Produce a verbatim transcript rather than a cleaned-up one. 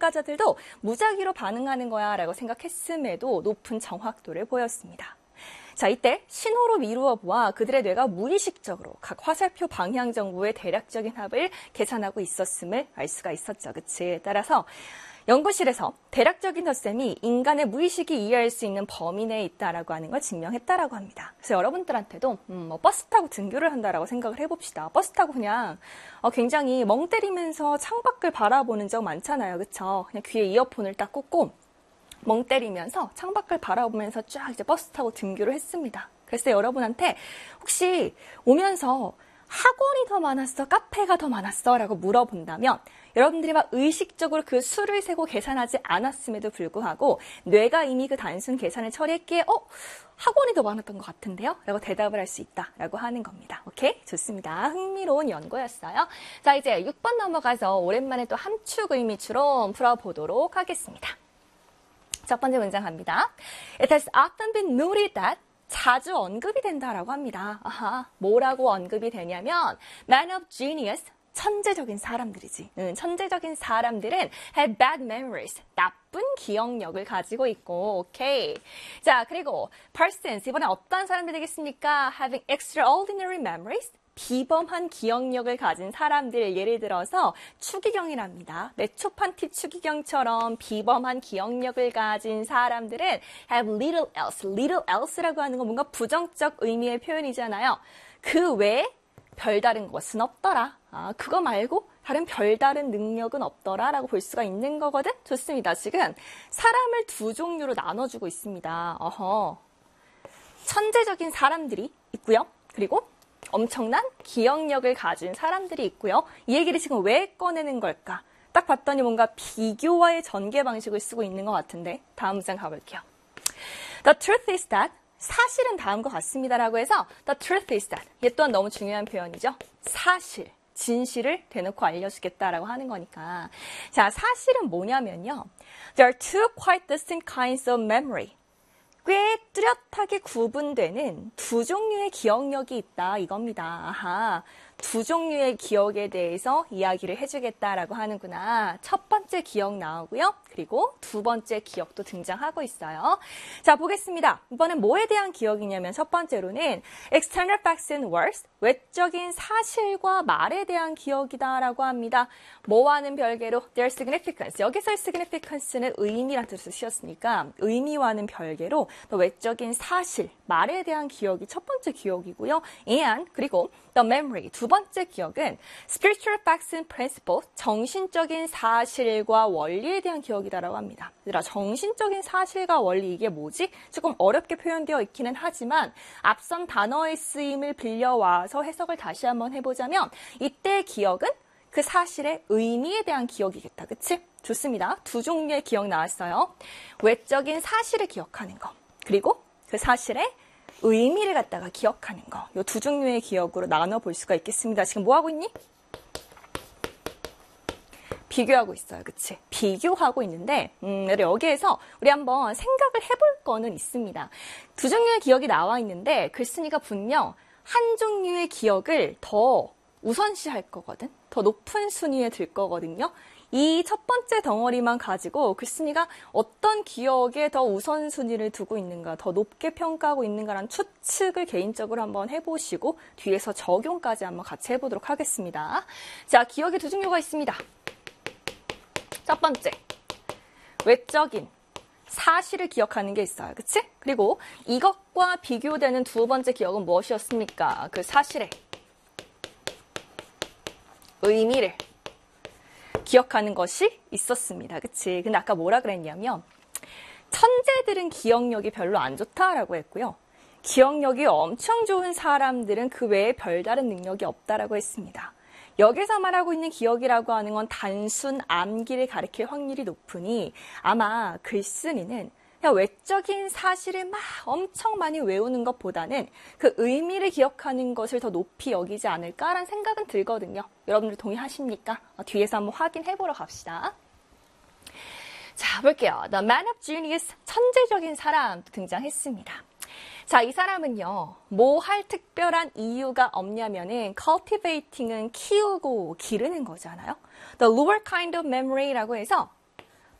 참가자들도 무작위로 반응하는 거야 라고 생각했음에도 높은 정확도를 보였습니다. 자, 이때 신호로 미루어 보아 그들의 뇌가 무의식적으로 각 화살표 방향 정보의 대략적인 합을 계산하고 있었음을 알 수가 있었죠. 그치? 따라서 연구실에서 대략적인 덧셈이 인간의 무의식이 이해할 수 있는 범위 내에 있다라고 하는 걸 증명했다라고 합니다. 그래서 여러분들한테도 음, 뭐 버스 타고 등교를 한다라고 생각을 해봅시다. 버스 타고 그냥 어, 굉장히 멍 때리면서 창밖을 바라보는 적 많잖아요. 그쵸? 그냥 귀에 이어폰을 딱 꽂고 멍 때리면서 창밖을 바라보면서 쫙 이제 버스 타고 등교를 했습니다. 그래서 여러분한테 혹시 오면서 학원이 더 많았어? 카페가 더 많았어? 라고 물어본다면 여러분들이 막 의식적으로 그 수를 세고 계산하지 않았음에도 불구하고 뇌가 이미 그 단순 계산을 처리했기에 어? 학원이 더 많았던 것 같은데요? 라고 대답을 할 수 있다 라고 하는 겁니다. 오케이? 좋습니다. 흥미로운 연구였어요. 자, 이제 육 번 넘어가서 오랜만에 또 함축 의미추론 풀어보도록 하겠습니다. 첫 번째 문장 갑니다. It has often been noted that 자주 언급이 된다라고 합니다. 아하, 뭐라고 언급이 되냐면 man of genius, 천재적인 사람들이지. 응, 천재적인 사람들은 have bad memories, 나쁜 기억력을 가지고 있고, 오케이. 자, 그리고 persons, 이번에 어떤 사람들이 되겠습니까? having extraordinary memories, 비범한 기억력을 가진 사람들, 예를 들어서 추기경이랍니다. 메초판티 추기경처럼 비범한 기억력을 가진 사람들은 have little else, little else라고 하는 건 뭔가 부정적 의미의 표현이잖아요. 그 외에 별다른 것은 없더라. 아, 그거 말고 다른 별다른 능력은 없더라 라고 볼 수가 있는 거거든. 좋습니다. 지금 사람을 두 종류로 나눠주고 있습니다. 어허. 천재적인 사람들이 있고요. 그리고 엄청난 기억력을 가진 사람들이 있고요. 이 얘기를 지금 왜 꺼내는 걸까? 딱 봤더니 뭔가 비교와의 전개 방식을 쓰고 있는 것 같은데 다음 문장 가볼게요. The truth is that 사실은 다음과 같습니다라고 해서 the truth is that 얘 또한 너무 중요한 표현이죠. 사실, 진실을 대놓고 알려주겠다라고 하는 거니까. 자, 사실은 뭐냐면요. There are two quite distinct kinds of memory. 꽤 뚜렷하게 구분되는 두 종류의 기억력이 있다 이겁니다. 아하, 두 종류의 기억에 대해서 이야기를 해주겠다라고 하는구나. 첫 번째 기억 나오고요. 그리고 두 번째 기억도 등장하고 있어요. 자, 보겠습니다. 이번엔 뭐에 대한 기억이냐면 첫 번째로는 external facts and words, 외적인 사실과 말에 대한 기억이다라고 합니다. 뭐와는 별개로 their significance, 여기서의 significance는 의미란 뜻을 쓰였으니까 의미와는 별개로 또 외적인 사실, 말에 대한 기억이 첫 번째 기억이고요. and 그리고 the memory, 두 번째 기억은 spiritual facts and principles, 정신적인 사실과 원리에 대한 기억이다라고 합니다. 얘들아, 정신적인 사실과 원리 이게 뭐지? 조금 어렵게 표현되어 있기는 하지만 앞선 단어의 쓰임을 빌려와서 해석을 다시 한번 해보자면 이때 기억은 그 사실의 의미에 대한 기억이겠다. 그치? 좋습니다. 두 종류의 기억 나왔어요. 외적인 사실을 기억하는 거. 그리고 그 사실의 의미를 갖다가 기억하는 거. 이 두 종류의 기억으로 나눠볼 수가 있겠습니다. 지금 뭐 하고 있니? 비교하고 있어요. 그치? 비교하고 있는데 음, 여기에서 우리 한번 생각을 해볼 거는 있습니다. 두 종류의 기억이 나와 있는데 글쓴이가 분명 한 종류의 기억을 더 우선시할 거거든. 더 높은 순위에 들 거거든요. 이 첫 번째 덩어리만 가지고 글쓴이가 어떤 기억에 더 우선순위를 두고 있는가, 더 높게 평가하고 있는가라는 추측을 개인적으로 한번 해보시고 뒤에서 적용까지 한번 같이 해보도록 하겠습니다. 자, 기억의 두 종류가 있습니다. 첫 번째, 외적인 사실을 기억하는 게 있어요. 그치? 그리고 이것과 비교되는 두 번째 기억은 무엇이었습니까? 그 사실의 의미를 기억하는 것이 있었습니다. 그치? 근데 아까 뭐라 그랬냐면 천재들은 기억력이 별로 안 좋다라고 했고요. 기억력이 엄청 좋은 사람들은 그 외에 별다른 능력이 없다라고 했습니다. 여기서 말하고 있는 기억이라고 하는 건 단순 암기를 가리킬 확률이 높으니 아마 글쓴이는 그냥 외적인 사실을 막 엄청 많이 외우는 것보다는 그 의미를 기억하는 것을 더 높이 여기지 않을까라는 생각은 들거든요. 여러분들 동의하십니까? 어, 뒤에서 한번 확인해 보러 갑시다. 자, 볼게요. The man of genius, 천재적인 사람 등장했습니다. 자, 이 사람은요, 뭐 할 특별한 이유가 없냐면은 cultivating은 키우고 기르는 거잖아요. The lower kind of memory라고 해서